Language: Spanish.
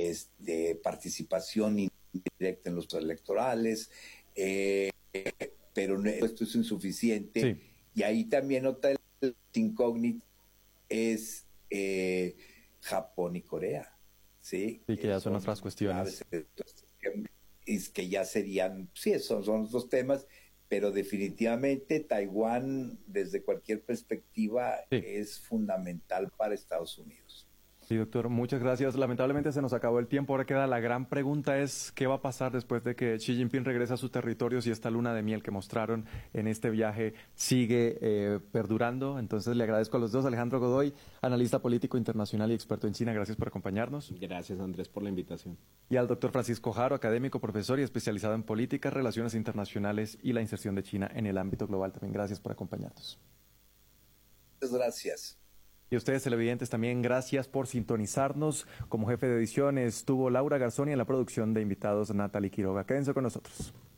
de participación indirecta en los electorales, pero esto es insuficiente. Sí. Y ahí también otra incógnita es Japón y Corea, ¿sí? Sí, que ya son otras cuestiones. Es que ya serían, sí, son dos temas, pero definitivamente Taiwán, desde cualquier perspectiva, Sí. es fundamental para Estados Unidos. Sí, doctor, muchas gracias. Lamentablemente se nos acabó el tiempo. Ahora queda la gran pregunta es ¿qué va a pasar después de que Xi Jinping regrese a sus territorios y esta luna de miel que mostraron en este viaje sigue perdurando? Entonces le agradezco a los dos. Alejandro Godoy, analista político internacional y experto en China, gracias por acompañarnos. Gracias, Andrés, por la invitación. Y al doctor Francisco Jaro, académico, profesor y especializado en políticas, relaciones internacionales y la inserción de China en el ámbito global. También gracias por acompañarnos. Muchas gracias. Y a ustedes, televidentes, también gracias por sintonizarnos. Como jefe de edición estuvo Laura Garzón y en la producción de invitados Natalie Quiroga. Quédense con nosotros.